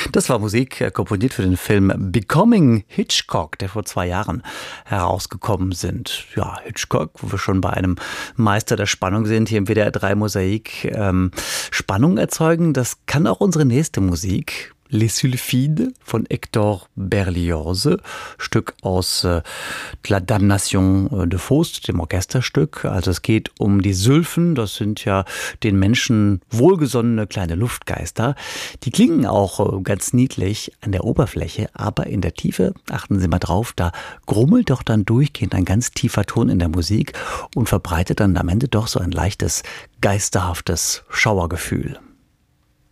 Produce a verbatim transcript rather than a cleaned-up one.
Das war Musik äh, komponiert für den Film Becoming Hitchcock, der vor zwei Jahren herausgekommen sind. Ja, Hitchcock, wo wir schon bei einem Meister der Spannung sind, hier im W D R drei Mosaik. Ähm, Spannung erzeugen, das kann auch unsere nächste Musik. Les Sylphides von Hector Berlioz, Stück aus äh, La Damnation de Faust, dem Orchesterstück. Also es geht um die Sylphen, das sind ja den Menschen wohlgesonnene kleine Luftgeister. Die klingen auch äh, ganz niedlich an der Oberfläche, aber in der Tiefe, achten Sie mal drauf, da grummelt doch dann durchgehend ein ganz tiefer Ton in der Musik und verbreitet dann am Ende doch so ein leichtes, geisterhaftes Schauergefühl.